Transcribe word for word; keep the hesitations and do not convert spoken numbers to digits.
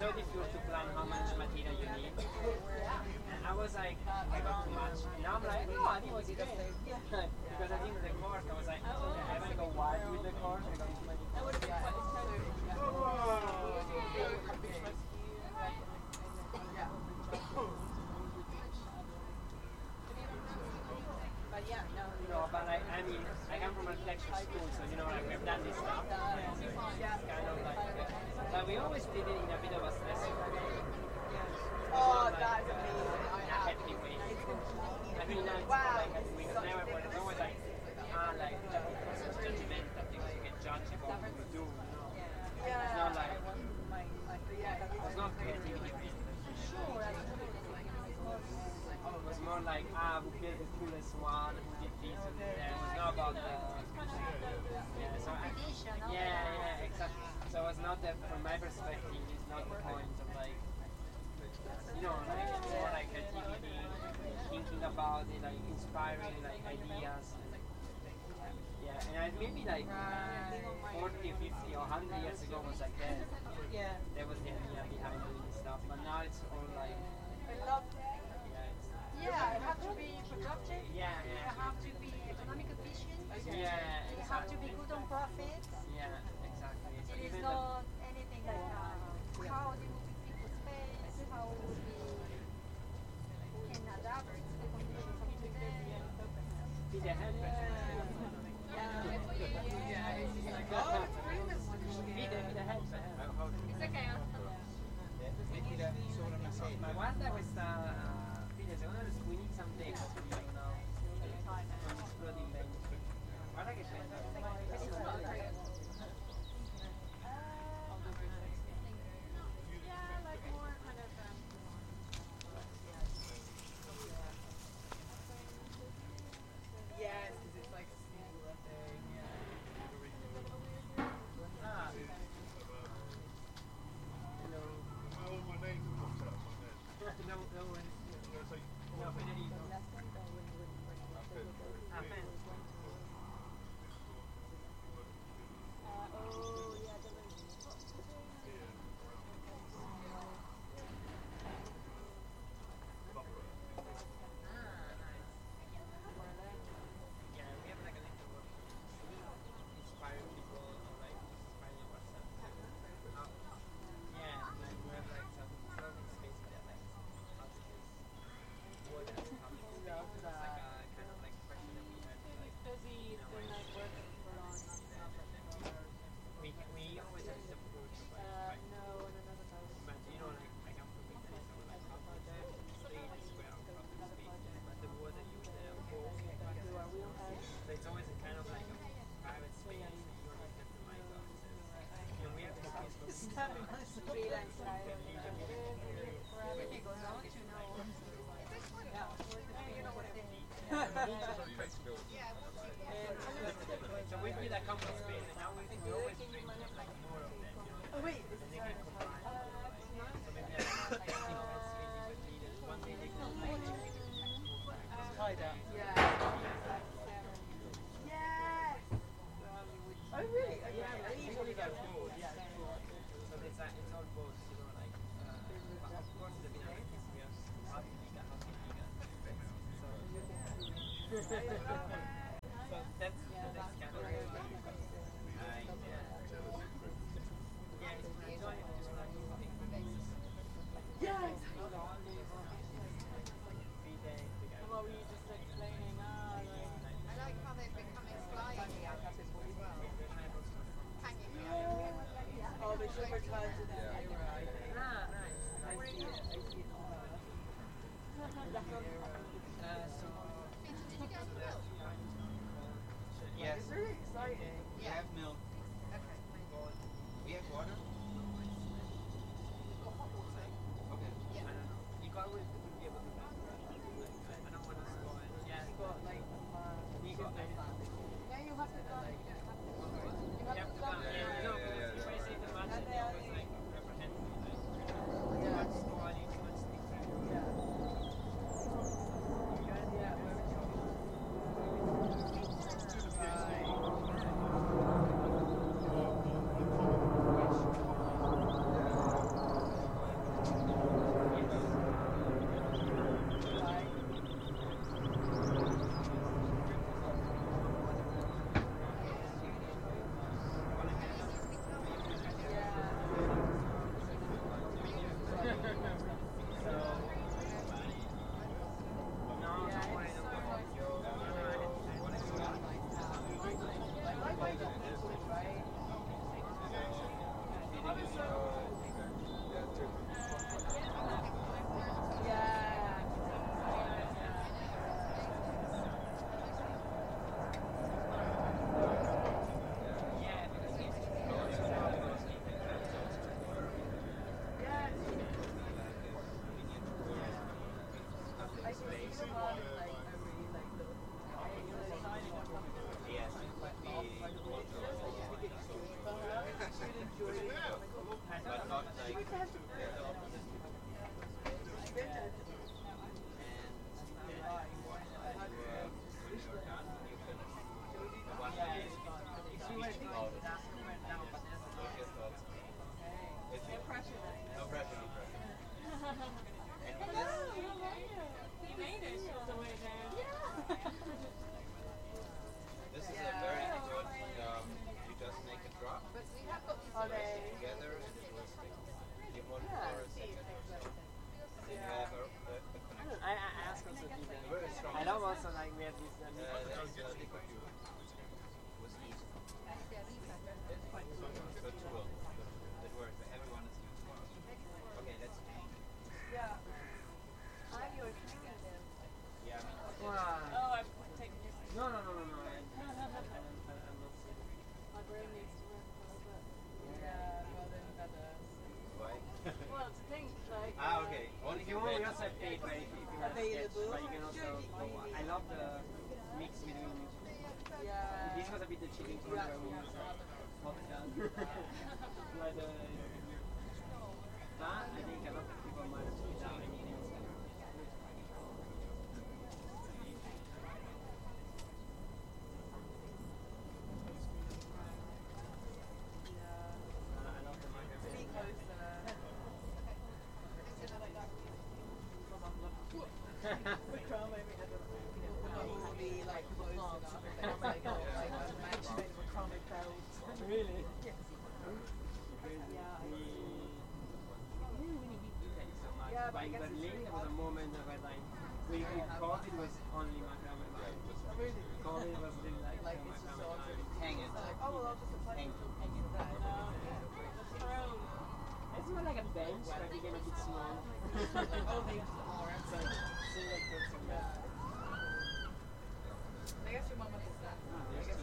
so difficult to plan how much material you need. And I was like, I got too much. And now I'm like, no, I think it was okay. Because I think the course, I was like, okay, I want to go wide with the course. I got too many. No, but like, I mean, I come from architecture school, so you know, like we've done this stuff. So it's kind of like, uh, but we always did it in a bit of a stressful way. Oh, Like, that's uh, amazing. in a happy way. I mean, not Wow. like a we could never, but it's always like, ah, like, it's judgmental because you get judged about what you do, you know. Yeah. It's not like, Yeah. it's not creativity based. Sure, absolutely. It was more like, ah, we built the coolest one, who did this and that. It was not about the, yeah, so I, yeah, yeah, exactly. So it was not that, from my perspective, it's not the point of like, you know, like, it's more like creativity, thinking about it, like inspiring like ideas. And, yeah, and I, maybe like forty, fifty or one hundred years ago was like that. Yeah. That was the idea behind doing this stuff, but now it's all like, I love that. yeah, it's, Yeah, it have to be productive. yeah, It yeah, have to be economic efficient. yeah, It have to exactly. be good on profit. Yeah, exactly. So It is even the- not anything like uh, how they will be people space, how it will be can adapt to the conditions of today. Be the head Be the, be the head It's okay. Mettila sopra una sedia. Ma guarda questa, figlia, secondo me we need some tape right now. Non esplodi in bene. Guarda che bella. Yeah, like more kind of um, Yes, because it's like a singular thing. Yeah. Ah. Hello. Oh, my name's popped up, my name. No, no worries. Can I say, No, Federico. okay. Ah, Ben. Yeah, we have like a little work inspire people or like inspire ourselves. Uh, yeah, like we have like some clothing space that like how to use wood as a topic. It's like a kind of like question that we had like Busy, you know, then like working for long. we we always have some food to Uh, like, no, and another person. but you know like I come from Italy so like how to stay in a square of clothing space but the wood that you would uh, walk Do our wheelhouse. so it's always a kind of like a private space that you don't have to mic access. And we have this space for Freelance life. everything goes on to know. so we feel like comfort space and now we we always bring like more of them, you know. Oh wait, this And is they can combine. So maybe like testing that's really needed. One day they can like they can move back. tied up. Yeah. Yes! Oh really? Okay. I usually go forward. Yeah. So it's like it's all both, you know, like uh, but of course the dynamic is we have half giga, half giga. So so that's that's kind of like I yeah. Yeah, it's when I join it, just when I do things. Yes! Three days, the guy. What were you just explaining? Ah, like. I like how they're becoming slimy as well. Hanging out. Oh, they should return to their era. Ah, nice. I see it. I see it on her. Uh, so Did you get the milk? Yes. It's really exciting. We have milk. Okay. We have water. Okay. I don't know. You got would be able to back like, I don't want to spoil it. Yeah. You got like uh, You got I Yeah, you have to come. You have to You have to come. Yeah, no, because if I say the match, they always like represent me like too much spoil, too much different. yeah. Yeah, where we go. for, Yeah, for a see, second or so. exactly. Then you have a, a, a I, connection. don't, I, I ask also people. Very strong. I love also like we have this. Um, Uh, that's uh, the computer. Was easy. It's quite a tool that works for everyone is using. Okay, let's hang. Yeah. Ah, you're hanging there. Yeah, I mean, wow. Oh, I'm taking this. No, no, no, no, no. I, I, don't, I, I'm not saying. My brain needs to work a little bit. Yeah, well then better. why? Well, to think, like... Ah, okay. Only If you want, we also have paper if, if you want to sketch, Available. but you can also go. I love the mix between. Yeah. This was a bit the cheating point where we use uh, vodka. But uh, that, I think a lot of people might have put down anything. Uh, I love the microphone. Be closer. We're crumbing. We're not easily like close enough. Then I'm like, oh, I was imagining we're crumbing crowds. Really? Yes. Yeah, we didn't really hit Italy so much. Yeah, but I But in guess it's Berlin, really there was a hard. moment where like we we COVID was only Macrame Live. Really? COVID was really like, Like uh, it's just Macrame so Live. Hang it. like, oh well, I'll just apply Hang. for hang it that. The throne. It's more like a bench, but again a bit small. Oh, they just are. It's like single person. Yeah. I guess your mama does that. Ah, I guess